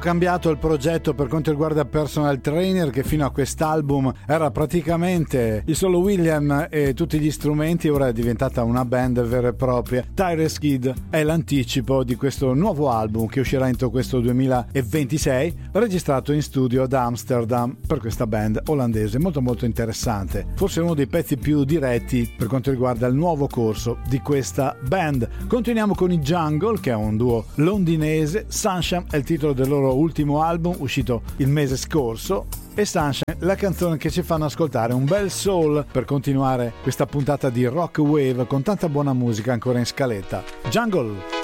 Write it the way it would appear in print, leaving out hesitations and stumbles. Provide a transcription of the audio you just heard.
cambiato il progetto per quanto riguarda Personal Trainer, che fino a quest'album era praticamente il solo William e tutti gli strumenti, ora è diventata una band vera e propria. Tyrus Kid è l'anticipo di questo nuovo album che uscirà entro questo 2026, registrato in studio ad Amsterdam per questa band olandese, molto molto interessante, forse uno dei pezzi più diretti per quanto riguarda il nuovo corso di questa band. Continuiamo con i Jungle, che è un duo londinese. Sunshine è il titolo del loro ultimo album uscito il mese scorso, e Sunshine la canzone che ci fanno ascoltare un bel soul per continuare questa puntata di Rock Wave con tanta buona musica ancora in scaletta. Jungle.